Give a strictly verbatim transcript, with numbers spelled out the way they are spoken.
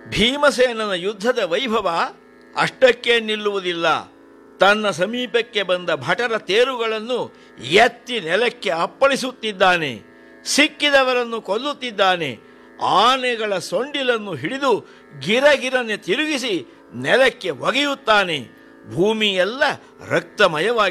ಭೀಮಸೇನನ ಯುದ್ಧದ ವೈಭವ ಅಷ್ಟಕ್ಕೆ ನಿಲ್ಲುವುದಿಲ್ಲ. ತನ್ನ ಸಮೀಪಕ್ಕೆ ಬಂದ ಭಟರ ತೇರುಗಳನ್ನು ಎತ್ತಿ ನೆಲಕ್ಕೆ ಅಪ್ಪಳಿಸುತ್ತಿದ್ದಾನೆ. ಸಿಕ್ಕಿದವರನ್ನು ಕೊಲ್ಲುತ್ತಿದ್ದಾನೆ. ಆನೆಗಳ ಸೊಂಡಿಲನ್ನು ಹಿಡಿದು ಗಿರಗಿರನೆ ತಿರುಗಿಸಿ ನೆಲಕ್ಕೆ ಒಗೆಯುತ್ತಾನೆ. ಭೂಮಿಯೆಲ್ಲ ರಕ್ತಮಯವಾಗಿ